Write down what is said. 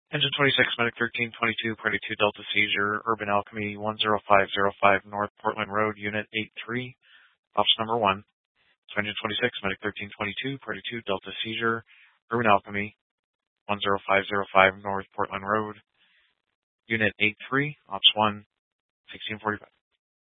Engine 26, Medic 1322, Party 2 Delta Seizure, Urban Alchemy 10505 North Portland Road, Unit 83, Ops number 1. So Engine 26, Medic 1322, Party 2 Delta Seizure, Urban Alchemy 10505 North Portland Road, Unit 83, Ops 1, 1645.